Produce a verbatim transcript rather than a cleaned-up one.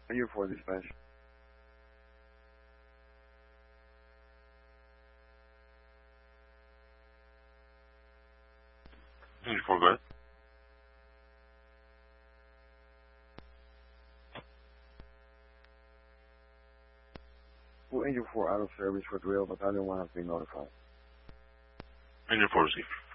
Angel four dispatch. Angel four, go ahead. Well, Angel four out of service for Drill Battalion one has been notified. Angel four, receive.